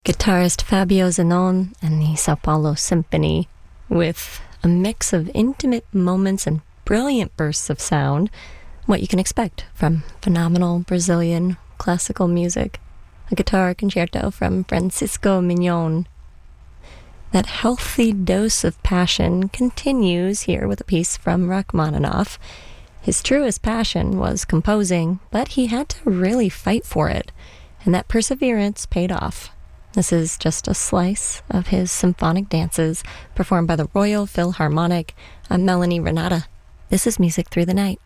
Guitarist Fabio Zanon and the Sao Paulo Symphony, with a mix of intimate moments and brilliant bursts of sound, what you can expect from phenomenal Brazilian classical music. A guitar concerto from Francisco Mignon. That healthy dose of passion continues here with a piece from Rachmaninoff. His truest passion was composing, but he had to really fight for it, and that perseverance paid off. This is just a slice of his symphonic dances performed by the Royal Philharmonic. I'm Melanie Renata. This is Music Through the Night.